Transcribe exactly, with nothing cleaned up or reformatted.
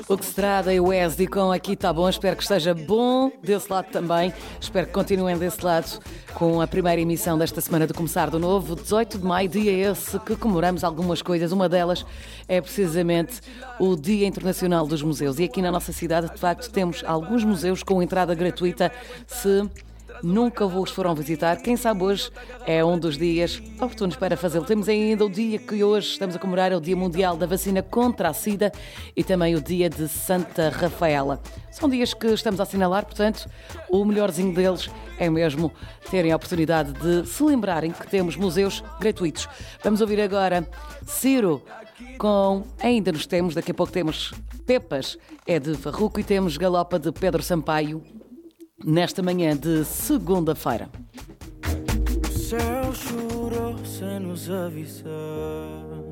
O que se trata é o Wesley com Aqui Tá Bom. Espero que esteja bom desse lado também. Espero que continuem desse lado com a primeira emissão desta semana de Começar do Novo. dezoito de maio, dia esse que comemoramos algumas coisas. Uma delas é precisamente o Dia Internacional dos Museus. E aqui na nossa cidade, de facto, temos alguns museus com entrada gratuita. Se nunca vos foram visitar, quem sabe hoje é um dos dias oportunos para fazê-lo. Temos ainda o dia que hoje estamos a comemorar, é o Dia Mundial da Vacina contra a SIDA e também o Dia de Santa Rafaela. São dias que estamos a assinalar, portanto, o melhorzinho deles é mesmo terem a oportunidade de se lembrarem que temos museus gratuitos. Vamos ouvir agora Ciro com Ainda Nos Temos, daqui a pouco temos Pepas, é de Farruco, e temos Galopa de Pedro Sampaio, nesta manhã de segunda-feira. O céu chorou sem nos avisar.